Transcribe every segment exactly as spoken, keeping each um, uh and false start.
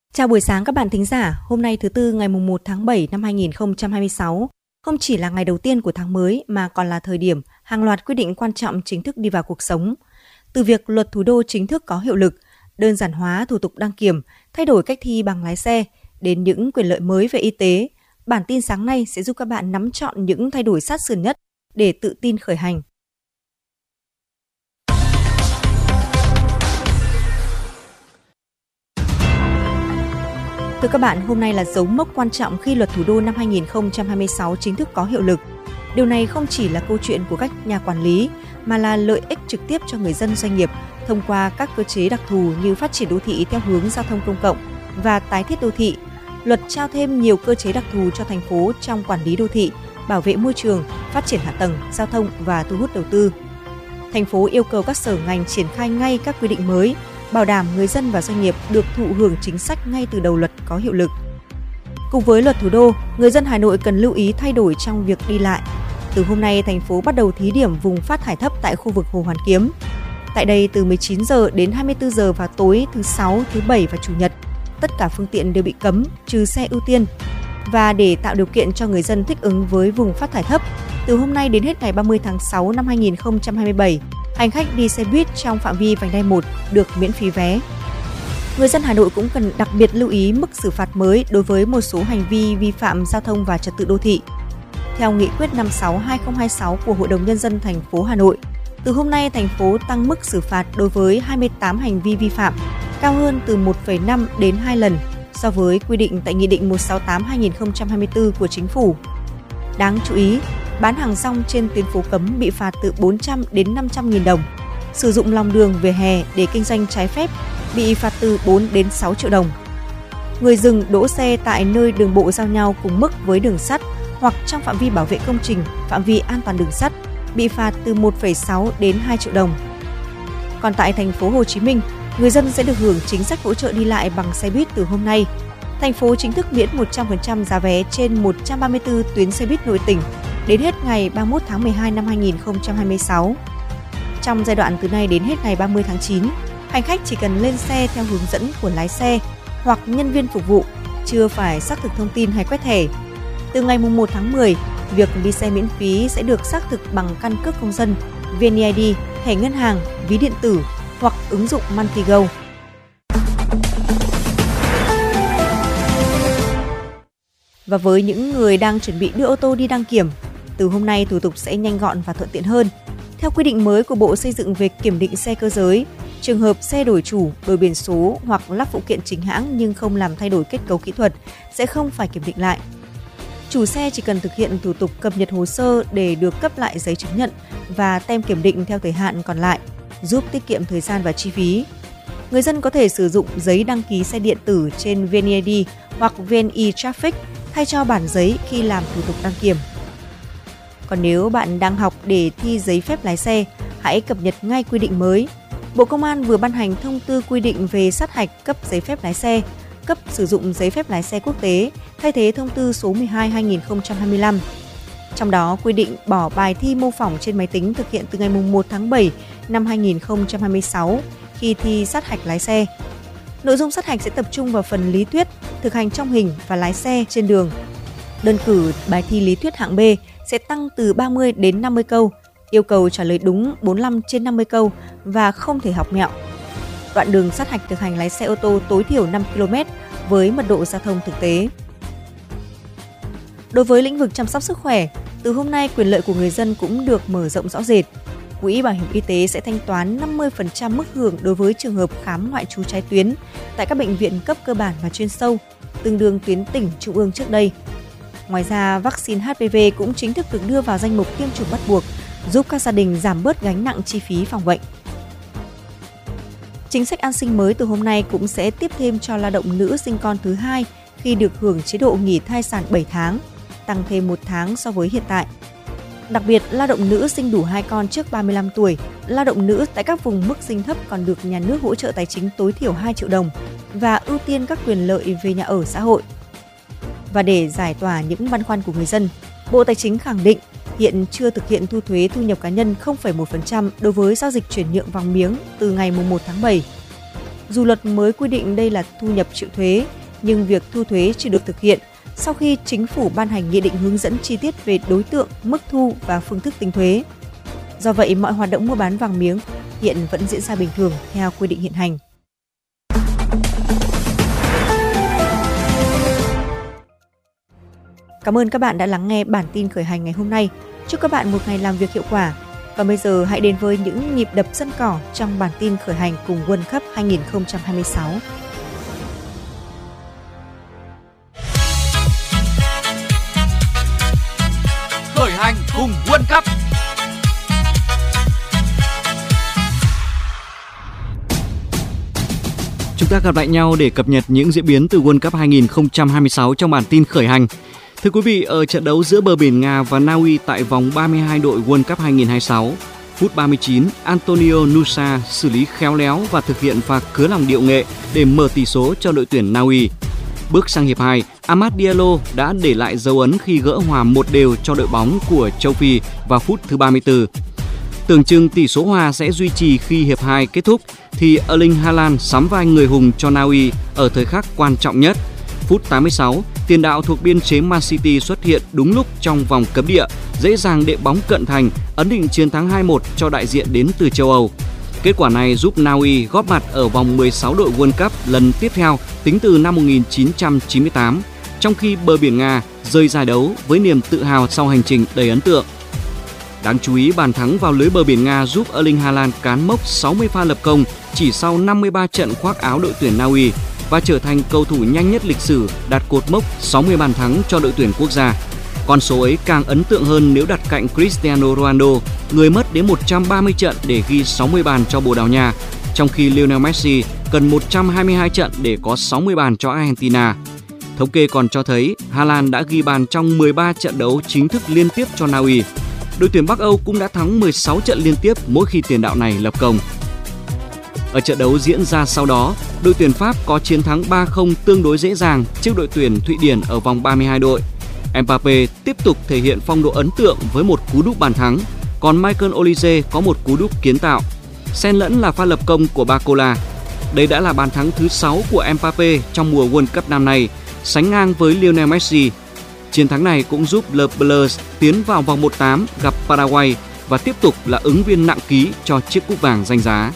Chào buổi sáng các bạn thính giả, hôm nay thứ Tư ngày mùng một tháng bảy năm hai nghìn không trăm hai mươi sáu, không chỉ là ngày đầu tiên của tháng mới mà còn là thời điểm hàng loạt quyết định quan trọng chính thức đi vào cuộc sống. Từ việc luật thủ đô chính thức có hiệu lực, đơn giản hóa thủ tục đăng kiểm, thay đổi cách thi bằng lái xe, đến những quyền lợi mới về y tế, bản tin sáng nay sẽ giúp các bạn nắm trọn những thay đổi sát sườn nhất để tự tin khởi hành. Thưa các bạn, hôm nay là dấu mốc quan trọng khi luật thủ đô năm hai nghìn không trăm hai mươi sáu chính thức có hiệu lực. Điều này không chỉ là câu chuyện của các nhà quản lý, mà là lợi ích trực tiếp cho người dân doanh nghiệp thông qua các cơ chế đặc thù như phát triển đô thị theo hướng giao thông công cộng và tái thiết đô thị. Luật trao thêm nhiều cơ chế đặc thù cho thành phố trong quản lý đô thị, bảo vệ môi trường, phát triển hạ tầng, giao thông và thu hút đầu tư. Thành phố yêu cầu các sở ngành triển khai ngay các quy định mới, bảo đảm người dân và doanh nghiệp được thụ hưởng chính sách ngay từ đầu luật có hiệu lực. Cùng với luật thủ đô, người dân Hà Nội cần lưu ý thay đổi trong việc đi lại. Từ hôm nay, thành phố bắt đầu thí điểm vùng phát thải thấp tại khu vực Hồ Hoàn Kiếm. Tại đây, từ mười chín giờ đến hai mươi tư giờ vào tối thứ Sáu, thứ Bảy và Chủ nhật, tất cả phương tiện đều bị cấm, trừ xe ưu tiên. Và để tạo điều kiện cho người dân thích ứng với vùng phát thải thấp, từ hôm nay đến hết ngày ba mươi tháng sáu năm hai nghìn không trăm hai mươi bảy, hành khách đi xe buýt trong phạm vi vành đai một được miễn phí vé. Người dân Hà Nội cũng cần đặc biệt lưu ý mức xử phạt mới đối với một số hành vi vi phạm giao thông và trật tự đô thị. Theo nghị quyết năm sáu trên hai nghìn không trăm hai mươi sáu của Hội đồng Nhân dân thành phố Hà Nội, từ hôm nay thành phố tăng mức xử phạt đối với hai mươi tám hành vi vi phạm, cao hơn từ một phẩy năm đến hai lần so với quy định tại Nghị định một trăm sáu mươi tám trên hai nghìn không trăm hai mươi tư của Chính phủ. Đáng chú ý, bán hàng rong trên tuyến phố cấm bị phạt từ bốn trăm đến năm trăm nghìn đồng. Sử dụng lòng đường vỉa hè để kinh doanh trái phép bị phạt từ bốn đến sáu triệu đồng. Người dừng đỗ xe tại nơi đường bộ giao nhau cùng mức với đường sắt hoặc trong phạm vi bảo vệ công trình, phạm vi an toàn đường sắt bị phạt từ một phẩy sáu đến hai triệu đồng. Còn tại thành phố Hồ Chí Minh, người dân sẽ được hưởng chính sách hỗ trợ đi lại bằng xe buýt từ hôm nay. Thành phố chính thức miễn một trăm phần trăm giá vé trên một trăm ba mươi tư tuyến xe buýt nội tỉnh đến hết ngày ba mươi mốt tháng mười hai năm hai nghìn không trăm hai mươi sáu. Trong giai đoạn từ nay đến hết ngày ba mươi tháng chín, hành khách chỉ cần lên xe theo hướng dẫn của lái xe hoặc nhân viên phục vụ, chưa phải xác thực thông tin hay quét thẻ. Từ ngày mùng một tháng mười, việc đi xe miễn phí sẽ được xác thực bằng căn cước công dân, vê en i đê, thẻ ngân hàng, ví điện tử hoặc ứng dụng Montigo. Và với những người đang chuẩn bị đưa ô tô đi đăng kiểm, từ hôm nay thủ tục sẽ nhanh gọn và thuận tiện hơn. Theo quy định mới của Bộ Xây dựng về kiểm định xe cơ giới, trường hợp xe đổi chủ, đổi biển số hoặc lắp phụ kiện chính hãng nhưng không làm thay đổi kết cấu kỹ thuật sẽ không phải kiểm định lại. Chủ xe chỉ cần thực hiện thủ tục cập nhật hồ sơ để được cấp lại giấy chứng nhận và tem kiểm định theo thời hạn còn lại, giúp tiết kiệm thời gian và chi phí. Người dân có thể sử dụng giấy đăng ký xe điện tử trên vê en i đê hoặc vê en i Traffic thay cho bản giấy khi làm thủ tục đăng kiểm. Còn nếu bạn đang học để thi giấy phép lái xe, hãy cập nhật ngay quy định mới. Bộ Công an vừa ban hành thông tư quy định về sát hạch cấp giấy phép lái xe, cấp sử dụng giấy phép lái xe quốc tế, thay thế thông tư số mười hai trên hai nghìn không trăm hai mươi lăm. Trong đó quy định bỏ bài thi mô phỏng trên máy tính thực hiện từ ngày mùng một tháng bảy năm hai nghìn không trăm hai mươi sáu khi thi sát hạch lái xe. Nội dung sát hạch sẽ tập trung vào phần lý thuyết, thực hành trong hình và lái xe trên đường. Đơn cử bài thi lý thuyết hạng B sẽ tăng từ ba mươi đến năm mươi câu, yêu cầu trả lời đúng bốn mươi lăm trên năm mươi câu và không thể học mẹo. Đoạn đường sát hạch thực hành lái xe ô tô tối thiểu năm ki lô mét với mật độ giao thông thực tế. Đối với lĩnh vực chăm sóc sức khỏe, từ hôm nay quyền lợi của người dân cũng được mở rộng rõ rệt. Quỹ Bảo hiểm Y tế sẽ thanh toán năm mươi phần trăm mức hưởng đối với trường hợp khám ngoại trú trái tuyến tại các bệnh viện cấp cơ bản và chuyên sâu, tương đương tuyến tỉnh trung ương trước đây. Ngoài ra, vaccine hát pê vê cũng chính thức được đưa vào danh mục tiêm chủng bắt buộc, giúp các gia đình giảm bớt gánh nặng chi phí phòng bệnh. Chính sách an sinh mới từ hôm nay cũng sẽ tiếp thêm cho lao động nữ sinh con thứ hai khi được hưởng chế độ nghỉ thai sản bảy tháng, tăng thêm một tháng so với hiện tại. Đặc biệt, lao động nữ sinh đủ hai con trước ba mươi lăm tuổi, lao động nữ tại các vùng mức sinh thấp còn được nhà nước hỗ trợ tài chính tối thiểu hai triệu đồng và ưu tiên các quyền lợi về nhà ở xã hội. Và để giải tỏa những băn khoăn của người dân, Bộ Tài chính khẳng định hiện chưa thực hiện thu thuế thu nhập cá nhân không phẩy một phần trăm đối với giao dịch chuyển nhượng vàng miếng từ ngày mùng một tháng bảy. Dù luật mới quy định đây là thu nhập chịu thuế, nhưng việc thu thuế chưa được thực hiện sau khi chính phủ ban hành nghị định hướng dẫn chi tiết về đối tượng, mức thu và phương thức tính thuế. Do vậy, mọi hoạt động mua bán vàng miếng hiện vẫn diễn ra bình thường theo quy định hiện hành. Cảm ơn các bạn đã lắng nghe bản tin khởi hành ngày hôm nay. Chúc các bạn một ngày làm việc hiệu quả. Còn bây giờ hãy đến với những nhịp đập sân cỏ trong bản tin khởi hành cùng World Cup hai không hai sáu. Khởi hành cùng World Cup. Chúng ta gặp lại nhau để cập nhật những diễn biến từ World Cup hai không hai sáu trong bản tin khởi hành. Thưa quý vị, ở trận đấu giữa bờ biển Nga và Na Uy tại vòng ba mươi hai đội World Cup hai không hai sáu, phút ba mươi chín, Antonio Nusa xử lý khéo léo và thực hiện pha cứa lòng điệu nghệ để mở tỷ số cho đội tuyển Na Uy. Bước sang hiệp hai, Amad Diallo đã để lại dấu ấn khi gỡ hòa một đều cho đội bóng của châu Phi vào phút thứ ba mươi tư. Tưởng chừng tỷ số hòa sẽ duy trì khi hiệp hai kết thúc thì Erling Haaland sắm vai người hùng cho Na Uy ở thời khắc quan trọng nhất. Phút tám mươi sáu, tiền đạo thuộc biên chế Man City xuất hiện đúng lúc trong vòng cấm địa, dễ dàng đệm bóng cận thành, ấn định chiến thắng hai một cho đại diện đến từ châu Âu. Kết quả này giúp Na Uy góp mặt ở vòng mười sáu đội World Cup lần tiếp theo tính từ năm một nghìn chín trăm chín mươi tám, trong khi bờ biển Nga rời giải đấu với niềm tự hào sau hành trình đầy ấn tượng. Đáng chú ý, bàn thắng vào lưới bờ biển Nga giúp Erling Haaland cán mốc sáu mươi pha lập công chỉ sau năm mươi ba trận khoác áo đội tuyển Na Uy và trở thành cầu thủ nhanh nhất lịch sử đạt cột mốc sáu mươi bàn thắng cho đội tuyển quốc gia. Con số ấy càng ấn tượng hơn nếu đặt cạnh Cristiano Ronaldo, người mất đến một trăm ba mươi trận để ghi sáu mươi bàn cho Bồ Đào Nha, trong khi Lionel Messi cần một trăm hai mươi hai trận để có sáu mươi bàn cho Argentina. Thống kê còn cho thấy Haaland đã ghi bàn trong mười ba trận đấu chính thức liên tiếp cho Na Uy. Đội tuyển Bắc Âu cũng đã thắng mười sáu trận liên tiếp mỗi khi tiền đạo này lập công. Ở trận đấu diễn ra sau đó, đội tuyển Pháp có chiến thắng ba không tương đối dễ dàng trước đội tuyển Thụy Điển ở vòng ba mươi hai đội. Mbappé tiếp tục thể hiện phong độ ấn tượng với một cú đúp bàn thắng, còn Michael Olise có một cú đúp kiến tạo. Xen lẫn là pha lập công của Barcola. Đây đã là bàn thắng thứ sáu của Mbappé trong mùa World Cup năm nay, sánh ngang với Lionel Messi. Chiến thắng này cũng giúp Le Bleu tiến vào vòng một tám gặp Paraguay và tiếp tục là ứng viên nặng ký cho chiếc cúp vàng danh giá.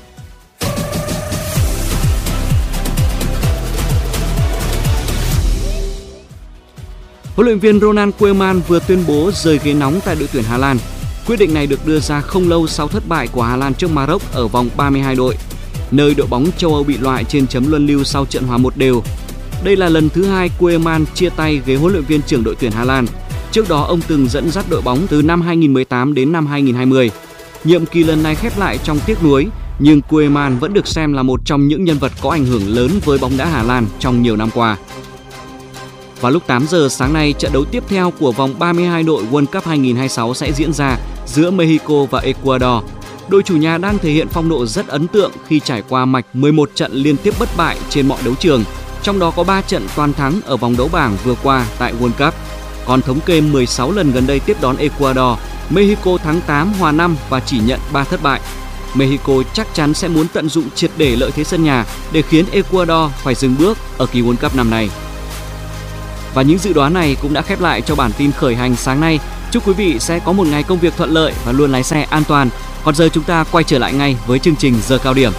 Huấn luyện viên Ronald Koeman vừa tuyên bố rời ghế nóng tại đội tuyển Hà Lan. Quyết định này được đưa ra không lâu sau thất bại của Hà Lan trước Maroc ở vòng ba mươi hai đội, nơi đội bóng châu Âu bị loại trên chấm luân lưu sau trận hòa một đều. Đây là lần thứ hai Koeman chia tay ghế huấn luyện viên trưởng đội tuyển Hà Lan. Trước đó ông từng dẫn dắt đội bóng từ năm hai nghìn không trăm mười tám đến năm hai nghìn không trăm hai mươi. Nhiệm kỳ lần này khép lại trong tiếc nuối, nhưng Koeman vẫn được xem là một trong những nhân vật có ảnh hưởng lớn với bóng đá Hà Lan trong nhiều năm qua. Vào lúc tám giờ sáng nay, trận đấu tiếp theo của vòng ba mươi hai đội World Cup hai không hai sáu sẽ diễn ra giữa Mexico và Ecuador. Đội chủ nhà đang thể hiện phong độ rất ấn tượng khi trải qua mạch mười một trận liên tiếp bất bại trên mọi đấu trường, trong đó có ba trận toàn thắng ở vòng đấu bảng vừa qua tại World Cup. Còn thống kê mười sáu lần gần đây tiếp đón Ecuador, Mexico thắng tám, hòa năm và chỉ nhận ba thất bại. Mexico chắc chắn sẽ muốn tận dụng triệt để lợi thế sân nhà để khiến Ecuador phải dừng bước ở kỳ World Cup năm nay. Và những dự đoán này cũng đã khép lại cho bản tin khởi hành sáng nay. Chúc quý vị sẽ có một ngày công việc thuận lợi và luôn lái xe an toàn. Còn giờ chúng ta quay trở lại ngay với chương trình Giờ Cao Điểm.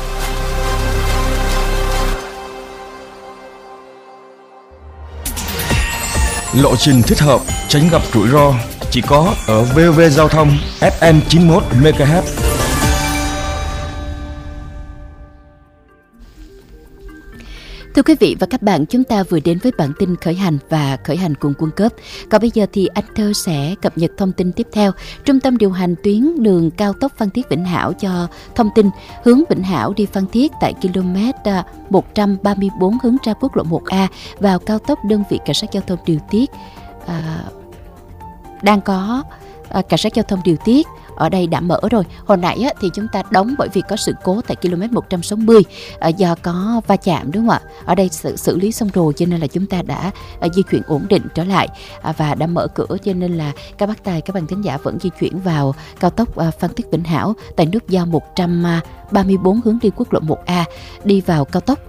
Lộ trình thích hợp, tránh gặp rủi ro chỉ có ở vê o vê Giao thông ép em chín mươi mốt mê ga héc. Thưa quý vị và các bạn, chúng ta vừa đến với bản tin khởi hành và khởi hành cùng World Cup. Còn bây giờ thì anh Thơ sẽ cập nhật thông tin tiếp theo. Trung tâm điều hành tuyến đường cao tốc Phan Thiết Vĩnh Hảo cho thông tin hướng Vĩnh Hảo đi Phan Thiết tại km một trăm ba mươi tư hướng ra quốc lộ một A vào cao tốc, đơn vị cảnh sát giao thông điều tiết à, đang có à, cảnh sát giao thông điều tiết ở đây đã mở rồi. Hồi nãy á, thì chúng ta đóng bởi vì có sự cố tại km một trăm sáu mươi à, do có va chạm, đúng không ạ? Ở đây sự xử lý xong rồi cho nên là chúng ta đã à, di chuyển ổn định trở lại à, và đã mở cửa, cho nên là các bác tài, các bạn thính giả vẫn di chuyển vào cao tốc à, Phan Thiết Vĩnh Hảo tại nút giao một trăm ba mươi tư hướng đi quốc lộ một A đi vào cao tốc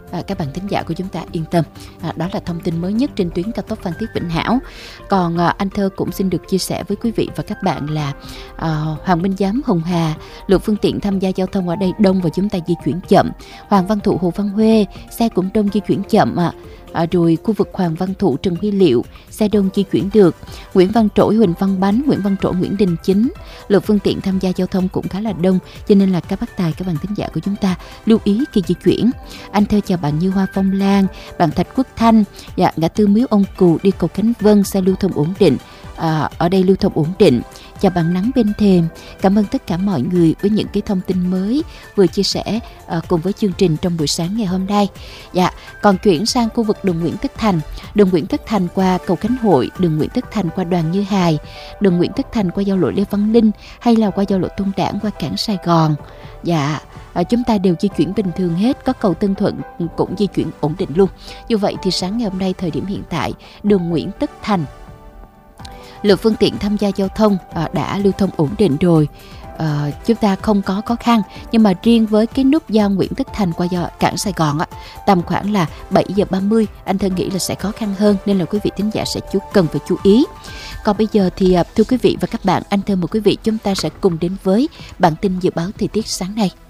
À, các bạn thính giả của chúng ta yên tâm. À, đó là thông tin mới nhất trên tuyến cao tốc Phan Thiết Vĩnh Hảo. Còn à, anh Thơ cũng xin được chia sẻ với quý vị và các bạn là à, Hoàng Minh Giám, Hồng Hà, lượng phương tiện tham gia giao thông ở đây đông và chúng ta di chuyển chậm. Hoàng Văn Thụ, Hồ Văn Huê, xe cũng đông, di chuyển chậm ạ. À. À, rồi khu vực Hoàng Văn Thụ, Trần Huy Liệu, xe đông di chuyển được. Nguyễn Văn Trỗi, Huỳnh Văn Bánh, Nguyễn Văn Trỗi, Nguyễn Đình Chính, lượng phương tiện tham gia giao thông cũng khá là đông, cho nên là các bác tài, các bạn thính giả của chúng ta lưu ý khi di chuyển. Anh Thơ chào bạn Như Hoa Phong Lan, bạn Thạch Quốc Thanh, dạ, ngã tư Miếu Ông Cù đi cầu Khánh Vân, xe lưu thông ổn định. À, ở đây lưu thông ổn định. Chào bạn Nắng Bên Thềm, cảm ơn tất cả mọi người với những cái thông tin mới vừa chia sẻ à, cùng với chương trình trong buổi sáng ngày hôm nay. Dạ, còn chuyển sang khu vực đường Nguyễn Tất Thành, đường Nguyễn Tất Thành qua cầu Khánh Hội, đường Nguyễn Tất Thành qua Đoàn Như Hài, đường Nguyễn Tất Thành qua giao lộ Lê Văn Linh hay là qua giao lộ Tôn Đản qua cảng Sài Gòn. Dạ, à, chúng ta đều di chuyển bình thường hết, có cầu Tân Thuận cũng di chuyển ổn định luôn. Như vậy thì sáng ngày hôm nay, thời điểm hiện tại, đường Nguyễn Tất Thành, lượng phương tiện tham gia giao thông à, đã lưu thông ổn định rồi. À, chúng ta không có khó khăn, nhưng mà riêng với cái nút giao Nguyễn Tất Thành qua do cảng Sài Gòn á, tầm khoảng là bảy giờ ba mươi, anh Thơ nghĩ là sẽ khó khăn hơn, nên là quý vị thính giả sẽ chú cần phải chú ý. Còn bây giờ thì thưa quý vị và các bạn, anh Thơ mời quý vị chúng ta sẽ cùng đến với bản tin dự báo thời tiết sáng nay.